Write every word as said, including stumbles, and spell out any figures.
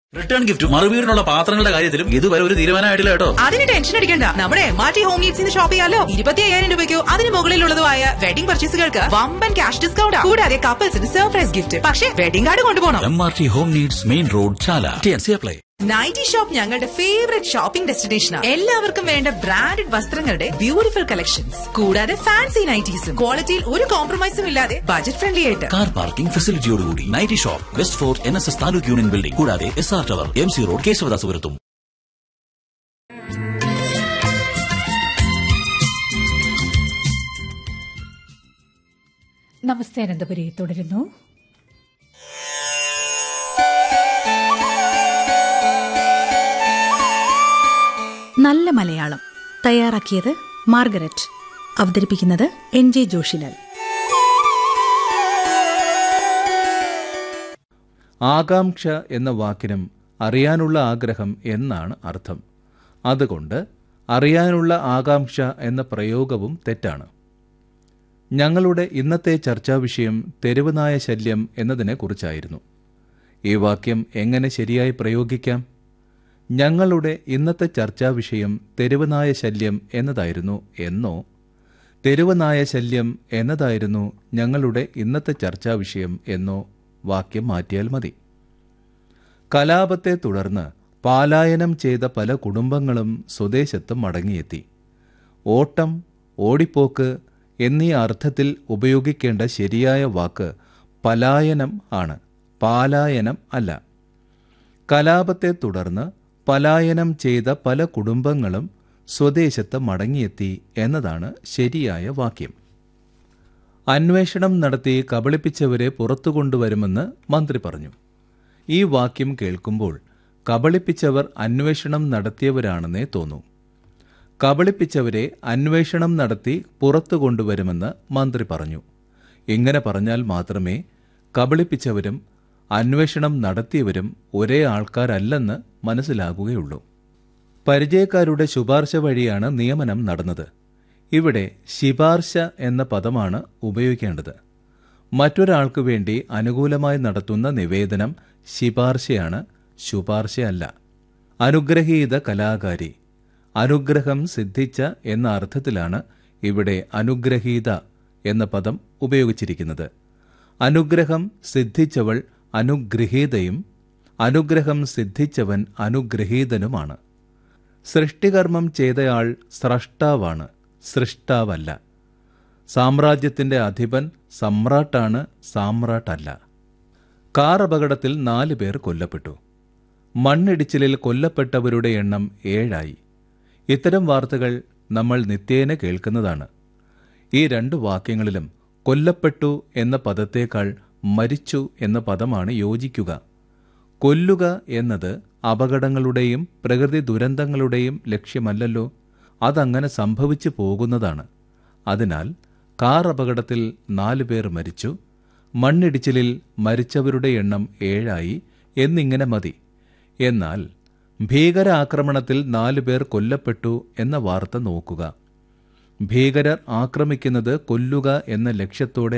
Return gift മറുവീടിനുള്ള പാത്രങ്ങളുടെ കാര്യത്തിലും ഇതുവരെ ഒരു തീരുമാനമായിട്ടില്ല കേട്ടോ. അതിന് ടെൻഷൻ അടിക്കണ്ട. നമ്മുടെ M R T home നീഡ്സിന് shop ചെയ്യാലോ. ഇരുപത്തി അയ്യായിരം രൂപയ്ക്കോ അതിന് മുകളിലുള്ളതുമായ വെഡിംഗ് പർച്ചേസുകൾക്ക് വമ്പൻ ക്യാഷ് ഡിസ്കൗണ്ട്, കൂടാതെ കപ്പിൾസിന് സർപ്രൈസ് ഗിഫ്റ്റ്. പക്ഷേ വെഡിംഗ് കാർഡ് കൊണ്ടുപോകണം. M R T home needs, main road, ചാല. T N C apply. Nightie shop ഞങ്ങളുടെ ഫേവറേറ്റ് ഷോപ്പിംഗ് ഡെസ്റ്റിനേഷനാണ്. എല്ലാവർക്കും വേണ്ട ബ്രാൻഡഡ് വസ്ത്രങ്ങളുടെ ബ്യൂട്ടിഫുൾ കളക്ഷൻസ്, കൂടാതെ ഫാൻസി നൈറ്റീസും ക്വാളിറ്റിയിൽ ഒരു കോംപ്രമൈസും ഇല്ലാതെ ബജറ്റ് ഫ്രണ്ട്ലി ആയിട്ട്. Car parking ഫെസിലിറ്റിയോടുകൂടി nightie shop, west fort N S S taluk union building, കൂടാതെ S R tower, M C road, കേശവദാസപുരത്തും. നമസ്തേ അനന്തപുരി തുടരുന്നു. നല്ല മലയാളം തയ്യാറാക്കിയത് മാർഗരറ്റ്, അവതരിപ്പിക്കുന്നത് എൻ ജെ ജോഷിലാൽ. ആകാംക്ഷ എന്ന വാക്കിനും അറിയാനുള്ള ആഗ്രഹം എന്നാണ് അർത്ഥം. അതുകൊണ്ട് അറിയാനുള്ള ആകാംക്ഷ എന്ന പ്രയോഗവും തെറ്റാണ്. ഞങ്ങളുടെ ഇന്നത്തെ ചർച്ചാവിഷയം തെരുവുനായ ശല്യം എന്നതിനെക്കുറിച്ചായിരുന്നു. ഈ വാക്യം എങ്ങനെ ശരിയായി പ്രയോഗിക്കാം? ഞങ്ങളുടെ ഇന്നത്തെ ചർച്ചാവിഷയം തെരുവുനായ ശല്യം എന്നതായിരുന്നു എന്നോ തെരുവുനായ ശല്യം എന്നതായിരുന്നു ഞങ്ങളുടെ ഇന്നത്തെ ചർച്ചാവിഷയം എന്നോ വാക്യം മാറ്റിയാൽ മതി. കലാപത്തെ തുടർന്ന് പലായനം ചെയ്ത പല കുടുംബങ്ങളും സ്വദേശത്ത് മടങ്ങിയെത്തി. ഓട്ടം, ഓടിപ്പോക്ക് എന്നീ അർത്ഥത്തിൽ ഉപയോഗിക്കേണ്ട ശരിയായ വാക്ക് പലായനം ആണ്, പാലായനം അല്ല. കലാപത്തെ തുടർന്ന് പലായനം ചെയ്ത പല കുടുംബങ്ങളും സ്വദേശത്ത് മടങ്ങിയെത്തി എന്നതാണ് ശരിയായ വാക്യം. അന്വേഷണം നടത്തി കബളിപ്പിച്ചവരെ പുറത്തു കൊണ്ടുവരുമെന്ന് മന്ത്രി പറഞ്ഞു. ഈ വാക്യം കേൾക്കുമ്പോൾ കബളിപ്പിച്ചവർ അന്വേഷണം നടത്തിയവരാണെന്നേ തോന്നൂ. കബളിപ്പിച്ചവരെ അന്വേഷണം നടത്തി പുറത്തു കൊണ്ടുവരുമെന്ന് മന്ത്രി പറഞ്ഞു. ഇങ്ങനെ പറഞ്ഞാൽ മാത്രമേ കബളിപ്പിച്ചവരും അന്വേഷണം നടത്തിയവരും ഒരേ ആൾക്കാരല്ലെന്ന് മനസ്സിലാകുകയുള്ളൂ. പരിചയക്കാരുടെ ശുപാർശ വഴിയാണ് നിയമനം നടന്നത്. ഇവിടെ ശിപാർശ എന്ന പദമാണ് ഉപയോഗിക്കേണ്ടത്. മറ്റൊരാൾക്കു വേണ്ടി അനുകൂലമായി നടത്തുന്ന നിവേദനം ശിപാർശയാണ്, ശുപാർശയല്ല. അനുഗ്രഹീത കലാകാരി, അനുഗ്രഹം സിദ്ധിച്ച എന്ന അർത്ഥത്തിലാണ് ഇവിടെ അനുഗ്രഹീത എന്ന പദം ഉപയോഗിച്ചിരിക്കുന്നത്. അനുഗ്രഹം സിദ്ധിച്ചവൾ അനുഗ്രഹീതയും അനുഗ്രഹം സിദ്ധിച്ചവൻ അനുഗ്രഹീതനുമാണ്. സൃഷ്ടികർമ്മം ചെയ്തയാൾ സ്രഷ്ടാവാണ്, സൃഷ്ടാവല്ല. സാമ്രാജ്യത്തിന്റെ അധിപൻ സമ്രാട്ടാണ്, സാമ്രാട്ടല്ല. കാർ അപകടത്തിൽ നാല് പേർ കൊല്ലപ്പെട്ടു. മണ്ണിടിച്ചിലിൽ കൊല്ലപ്പെട്ടവരുടെ എണ്ണം ഏഴായി. ഇത്തരം വാർത്തകൾ നമ്മൾ നിത്യേന കേൾക്കുന്നതാണ്. ഈ രണ്ട് വാക്യങ്ങളിലും കൊല്ലപ്പെട്ടു എന്ന പദത്തേക്കാൾ മരിച്ചു എന്ന പദമാണ് യോജിക്കുക. കൊല്ലുക എന്നത് അപകടങ്ങളുടെയും പ്രകൃതി ദുരന്തങ്ങളുടെയും ലക്ഷ്യമല്ലല്ലോ, അതങ്ങനെ സംഭവിച്ചു പോകുന്നതാണ്. അതിനാൽ കാർ അപകടത്തിൽ നാലു പേർ മരിച്ചു, മണ്ണിടിച്ചിലിൽ മരിച്ചവരുടെ എണ്ണം ഏഴായി എന്നിങ്ങനെ മതി. എന്നാൽ ഭീകരാക്രമണത്തിൽ നാലു പേർ കൊല്ലപ്പെട്ടു എന്ന വാർത്ത നോക്കുക. ഭീകരർ ആക്രമിക്കുന്നത് കൊല്ലുക എന്ന ലക്ഷ്യത്തോടെ